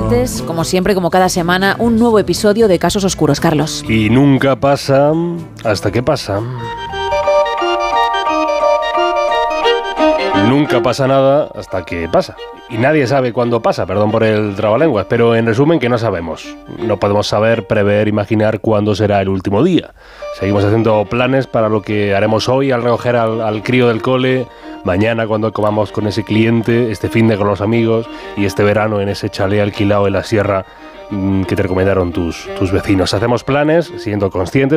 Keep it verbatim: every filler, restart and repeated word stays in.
martes, como siempre, como cada semana, un nuevo episodio de Casos Oscuros, Carlos. Y nunca pasa hasta que pasa. Nunca pasa nada hasta que pasa. Y nadie sabe cuándo pasa, perdón por el trabalenguas, pero en resumen que no sabemos. No podemos saber, prever, imaginar cuándo será el último día. Seguimos haciendo planes para lo que haremos hoy al recoger al, al crío del cole, mañana cuando comamos con ese cliente, este fin de con los amigos y este verano en ese chalet alquilado en la sierra que te recomendaron tus, tus vecinos. Hacemos planes siendo conscientes